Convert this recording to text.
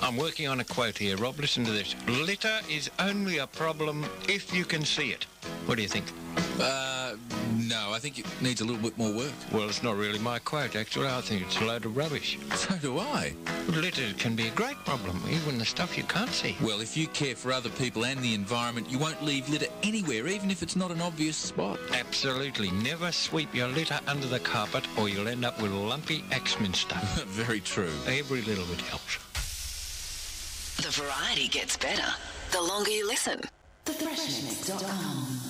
I'm working on a quote here, Rob. Listen to this. Litter is only a problem if you can see it. What do you think? No, I think it needs a little bit more work. Well, it's not really my quote, actually. I think it's a load of rubbish. So do I. Litter can be a great problem, even the stuff you can't see. Well, if you care for other people and the environment, you won't leave litter anywhere, even if it's not an obvious spot. Absolutely. Never sweep your litter under the carpet or you'll end up with lumpy Axminster. Very true. Every little bit helps. The variety gets better the longer you listen. TheFreshMix.com